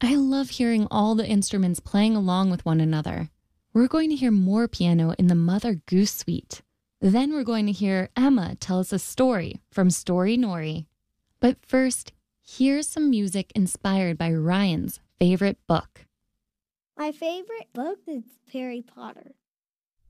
I love hearing all the instruments playing along with one another. We're going to hear more piano in the Mother Goose Suite. Then we're going to hear Emma tell us a story from Story Nori. But first, here's some music inspired by Ryan's favorite book. My favorite book is Harry Potter.